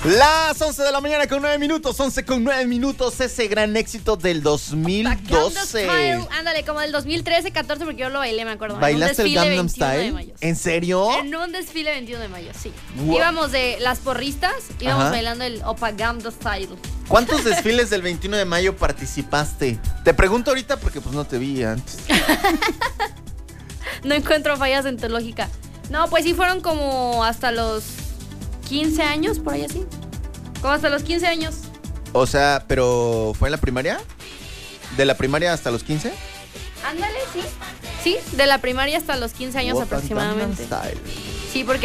Las 11 de la mañana con 9 minutos, 11 con 9 minutos, ese gran éxito del 2012. Ándale, como del 2013, 14, porque yo lo bailé, me acuerdo. ¿Bailaste el Gangnam Style? De mayo, sí. ¿En serio? En un desfile 21 de mayo, sí. Wow. Íbamos de las porristas, íbamos bailando el Opa Gangnam Style. ¿Cuántos desfiles del 21 de mayo participaste? Te pregunto ahorita porque pues no te vi antes. No encuentro fallas en tu lógica. No, pues sí fueron como hasta los 15 años, por ahí así. Como hasta los 15 años. O sea, ¿pero fue en la primaria? ¿De la primaria hasta los 15? Ándale, sí. Sí, de la primaria hasta los 15 años aproximadamente. Style. Sí, porque